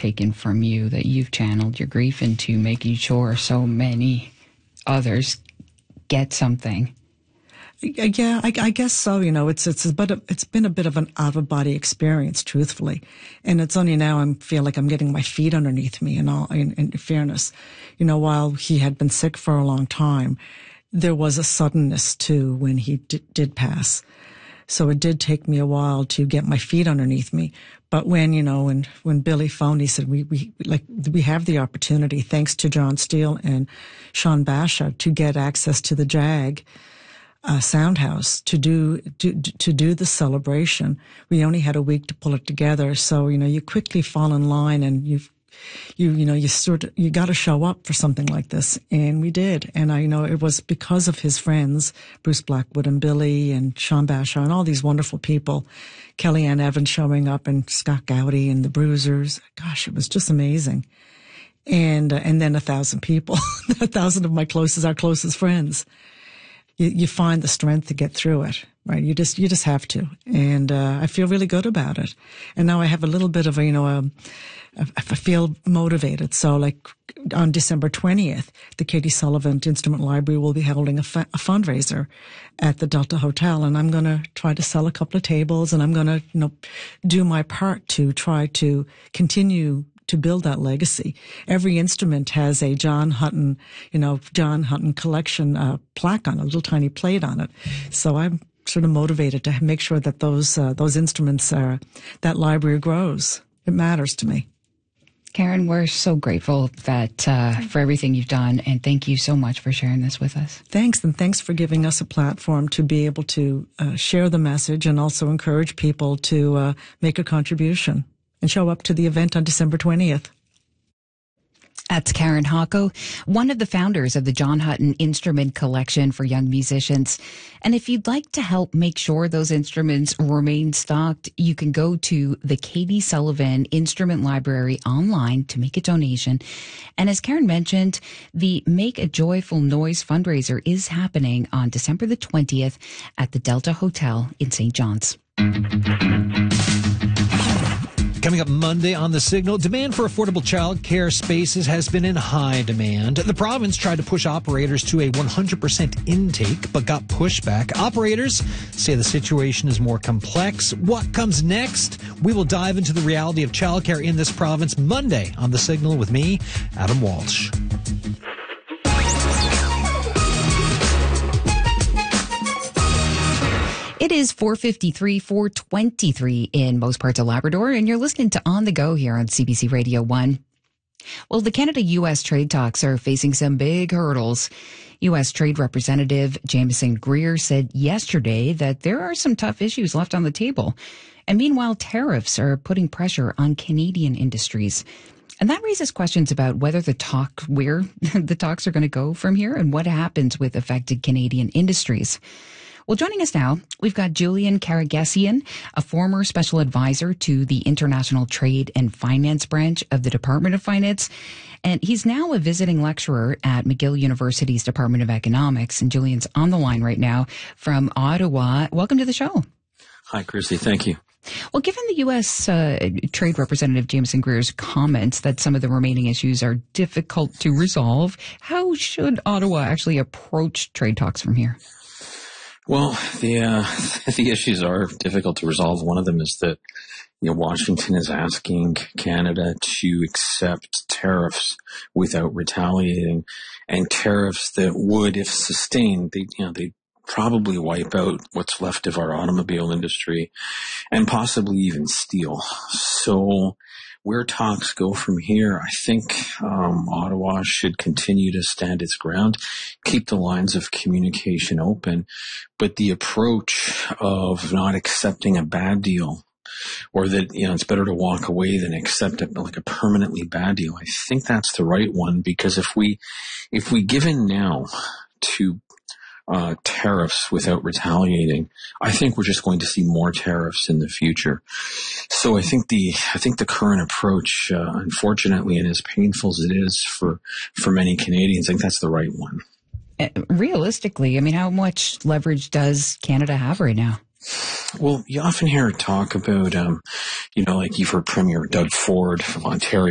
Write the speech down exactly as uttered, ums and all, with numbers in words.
taken from you that you've channeled your grief into making sure so many others get something. Yeah, I, I guess so. You know, it's it's but it's been a bit of an out of body experience, truthfully, and it's only now I feel like I'm getting my feet underneath me. And all, in, in fairness, you know, while he had been sick for a long time, there was a suddenness too when he d- did pass. So it did take me a while to get my feet underneath me. But when, you know, when, when Billy phoned, he said, we, we, like, we have the opportunity, thanks to John Steele and Sean Basha, to get access to the JAG, uh, Soundhouse to do, to, to do the celebration. We only had a week to pull it together. So, you know, you quickly fall in line and you've, You, you know, you sort of, you got to show up for something like this. And we did. And I know it was because of his friends, Bruce Blackwood and Billy and Sean Basha and all these wonderful people, Kellyanne Evans showing up and Scott Gowdy and the Bruisers. Gosh, it was just amazing. And, uh, and then a thousand people, a thousand of my closest, our closest friends. You, you find the strength to get through it, right? You just, you just have to. And, uh, I feel really good about it. And now I have a little bit of a, you know, a, I feel motivated. So like on December twentieth, the Katie Sullivan Instrument Library will be holding a, fa- a fundraiser at the Delta Hotel. And I'm going to try to sell a couple of tables and I'm going to, you know, do my part to try to continue to build that legacy. Every instrument has a John Hutton, you know, John Hutton collection, uh, plaque on it, a little tiny plate on it. So I'm sort of motivated to make sure that those, uh, those instruments are, that library grows. It matters to me. Karen, we're so grateful that uh, for everything you've done, and thank you so much for sharing this with us. Thanks, and thanks for giving us a platform to be able to uh, share the message and also encourage people to uh, make a contribution and show up to the event on December twentieth. That's Karen Hocko, one of the founders of the John Hutton Instrument Collection for Young Musicians. And if you'd like to help make sure those instruments remain stocked, you can go to the Katie Sullivan Instrument Library online to make a donation. And as Karen mentioned, the Make a Joyful Noise fundraiser is happening on December the twentieth at the Delta Hotel in Saint John's. Coming up Monday on The Signal, demand for affordable child care spaces has been in high demand. The province tried to push operators to a one hundred percent intake, but got pushback. Operators say the situation is more complex. What comes next? We will dive into the reality of childcare in this province Monday on The Signal with me, Adam Walsh. It is four fifty-three, four twenty-three in most parts of Labrador, and you're listening to On the Go here on C B C Radio one. Well, the Canada-U S trade talks are facing some big hurdles. U S Trade Representative Jameson Greer said yesterday that there are some tough issues left on the table. And meanwhile, tariffs are putting pressure on Canadian industries. And that raises questions about whether the talk, where the talks are going to go from here and what happens with affected Canadian industries. Well, joining us now, we've got Julian Karagesian, a former special advisor to the International Trade and Finance branch of the Department of Finance. And he's now a visiting lecturer at McGill University's Department of Economics. And Julian's on the line right now from Ottawa. Welcome to the show. Hi, Chrissy. Thank you. Well, given the U S uh, Trade Representative Jameson Greer's comments that some of the remaining issues are difficult to resolve, how should Ottawa actually approach trade talks from here? Well, the uh, the issues are difficult to resolve. One of them is that, you know, Washington is asking Canada to accept tariffs without retaliating, and tariffs that would, if sustained, they you know they probably wipe out what's left of our automobile industry, and possibly even steel. So, where talks go from here, I think um, Ottawa should continue to stand its ground, keep the lines of communication open, but the approach of not accepting a bad deal, or that, you know, it's better to walk away than accept it like a permanently bad deal, I think that's the right one, because if we if we give in now to Uh, tariffs without retaliating, I think we're just going to see more tariffs in the future. So I think the I think the current approach, uh, unfortunately, and as painful as it is for for many Canadians, I think that's the right one. Realistically, I mean, how much leverage does Canada have right now? Well, you often hear talk about, um, you know, like you've heard Premier Doug Ford from Ontario